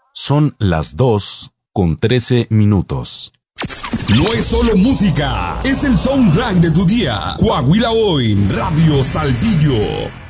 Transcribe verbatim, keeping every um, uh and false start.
Son las dos con trece minutos. No es solo música, es el soundtrack de tu día. Coahuila Hoy, Radio Saltillo.